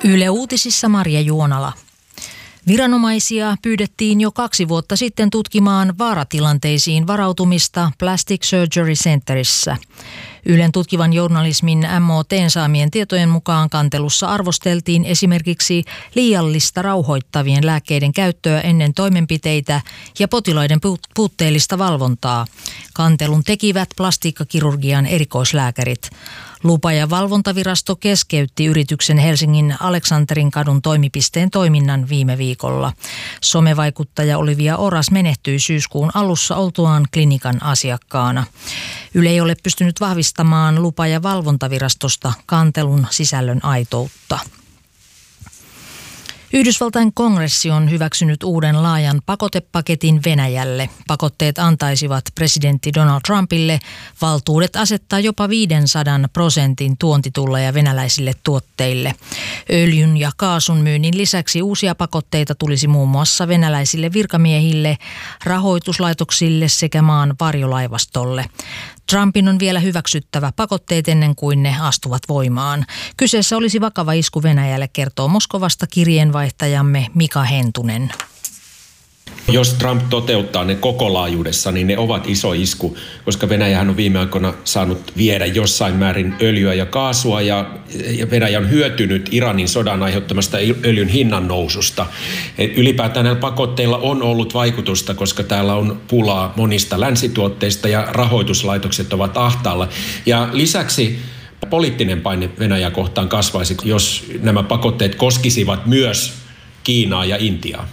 Yle Uutisissa Marja Juonala. Viranomaisia pyydettiin jo 2 vuotta sitten tutkimaan vaaratilanteisiin varautumista Plastic Surgery Centerissä. Ylen tutkivan journalismin MOT:n saamien tietojen mukaan kantelussa arvosteltiin esimerkiksi liiallista rauhoittavien lääkkeiden käyttöä ennen toimenpiteitä ja potilaiden puutteellista valvontaa. Kantelun tekivät plastiikkakirurgian erikoislääkärit. Lupa- ja valvontavirasto keskeytti yrityksen Helsingin Aleksanterinkodun toimipisteen toiminnan viime viikolla. Somevaikuttaja Olivia Oras menehtyi syyskuun alussa oltuaan klinikan asiakkaana. Yle ei ole pystynyt vahvistamaan lupa- ja valvontavirastosta kantelun sisällön aitoutta. Yhdysvaltain kongressi on hyväksynyt uuden laajan pakotepaketin Venäjälle. Pakotteet antaisivat presidentti Donald Trumpille valtuudet asettaa jopa 500% tuontitulleja venäläisille tuotteille. Öljyn ja kaasun myynnin lisäksi uusia pakotteita tulisi muun muassa venäläisille virkamiehille, rahoituslaitoksille sekä maan varjolaivastolle. Trumpin on vielä hyväksyttävä pakotteet ennen kuin ne astuvat voimaan. Kyseessä olisi vakava isku Venäjälle, kertoo Moskovasta kirjeenvaihtajamme Mika Hentunen. Jos Trump toteuttaa ne koko laajuudessa, niin ne ovat iso isku, koska Venäjähän on viime aikoina saanut viedä jossain määrin öljyä ja kaasua ja Venäjä on hyötynyt Iranin sodan aiheuttamasta öljyn hinnan noususta. Ylipäätään näillä pakotteilla on ollut vaikutusta, koska täällä on pulaa monista länsituotteista ja rahoituslaitokset ovat ahtaalla. Ja lisäksi poliittinen paine Venäjää kohtaan kasvaisi, jos nämä pakotteet koskisivat myös Kiinaa ja Intiaa.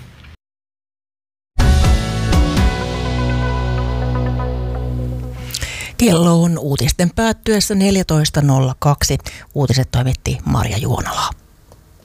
Kello on uutisten päättyessä 14.02. Uutiset toimitti Marja Juonala.